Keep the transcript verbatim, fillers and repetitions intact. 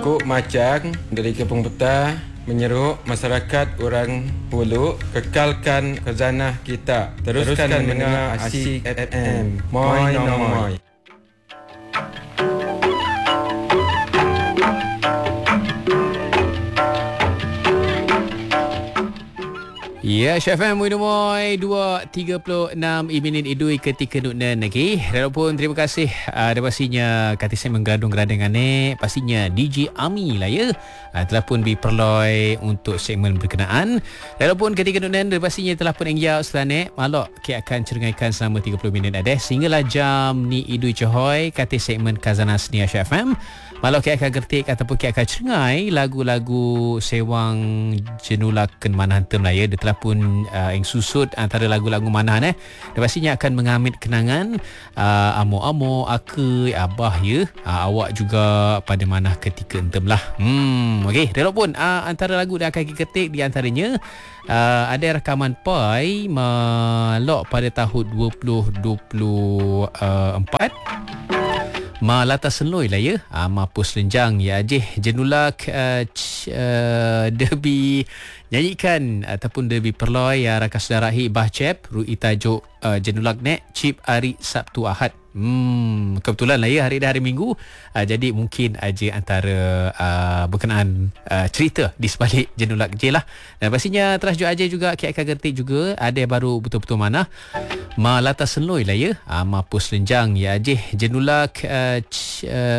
Kok macang dari Kampung Petah menyeru masyarakat orang Hulu kekalkan khazanah kita. Teruskan, Teruskan mendengar Asyik F M. Moi no moi. Ya, Syaf M, Muidumoi, dua tiga puluh enam minit idui ketika nuknan lagi. Walaupun terima kasih ada uh, pastinya kata saya menggadung-gadung ane, pastinya D J Ami lah ya. Uh, telah pun diperloi untuk segmen berkenaan. Walaupun ketika nuknan pastinya telah pun enggau selane, malok kita akan cerengaikan selama tiga puluh minit ada. Sehinggalah jam ni idui cohoy kata segmen Khazanah Seni Syaf M. Malok kita akan gertik ataupun kita akan cerengai lagu-lagu sewang jenulakan manahan tem lah ya. Dia telah pun uh, yang susut antara lagu-lagu manahan eh. Dan pastinya akan mengamit kenangan uh, amo-amo, ake, abah ya. Uh, awak juga pada manah ketika entem lah. Hmm, okey. Walaupun uh, antara lagu yang akan kita ketik di antaranya uh, ada rakaman Pai Malok pada tahun dua ribu dua puluh empat. Ma lata seloi lah ya. Ah, mapus lenjang ya ajih jenulak uh, ch, uh, debi nyanyikan ataupun debi perloi ya rakas darahi bahcep ru'i tajuk uh, jenulak nek chip hari Sabtu Ahad. Hmm, kebetulan lah ya hari dah hari Minggu. Uh, jadi mungkin aja antara uh, berkenaan uh, cerita di sebalik jenulak je lah. Dan pastinya terus juga aja juga K K gertik juga ada yang baru betul-betul mana. Ma lata seloi lah ya. Uh, mapus lenjang ya ajih jenulak uh, ch, uh,